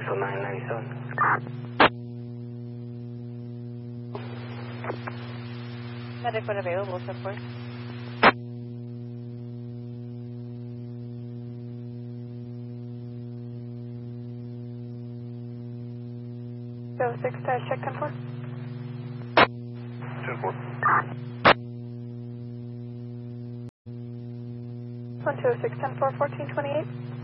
Axle 997. Medic when available, 10-4. Go 6, check 10-4. 10-4. 1206, 10-4, 1428.